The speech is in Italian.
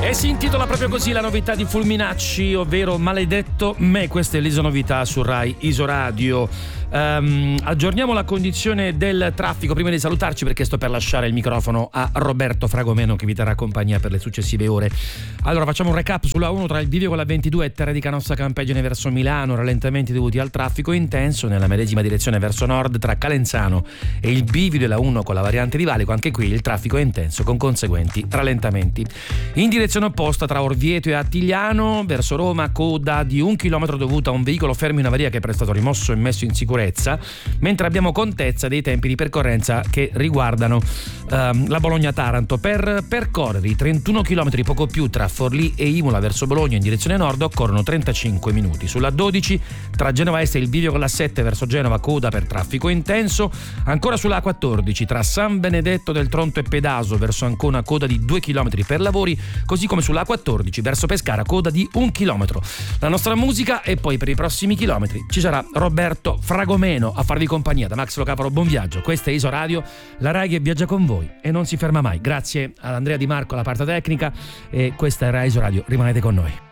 E si intitola proprio così la novità di Fulminacci, ovvero Maledetto me. Questa è l'Isonovità su Rai Isoradio. Aggiorniamo la condizione del traffico prima di salutarci, perché sto per lasciare il microfono a Roberto Fragomeno, che vi terrà compagnia per le successive ore. Allora facciamo un recap sulla 1 tra il bivio con la 22 e Terra di Canossa Campeggine verso Milano, rallentamenti dovuti al traffico intenso nella medesima direzione verso nord tra Calenzano e il bivio della 1 con la variante di Valico. Anche qui il traffico è intenso con conseguenti rallentamenti. In direzione opposta tra Orvieto e Attigliano verso Roma, coda di 1 chilometro dovuta a un veicolo fermo in avaria che è stato rimosso e messo in sicurezza, mentre abbiamo contezza dei tempi di percorrenza che riguardano la Bologna-Taranto. Per percorrere i 31 km poco più tra Forlì e Imola verso Bologna in direzione nord occorrono 35 minuti. Sulla 12 tra Genova Est e il bivio con la 7 verso Genova, coda per traffico intenso. Ancora sulla 14 tra San Benedetto del Tronto e Pedaso verso Ancona, coda di 2 km per lavori, così come sulla 14 verso Pescara, coda di 1 chilometro. La nostra musica, e poi per i prossimi chilometri ci sarà Roberto Fragomeno a farvi compagnia. Da Max Locaparo, buon viaggio. Questa è Isoradio, la Rai che viaggia con voi e non si ferma mai. Grazie ad Andrea Di Marco alla parte tecnica, e questa è Rai Isoradio, rimanete con noi.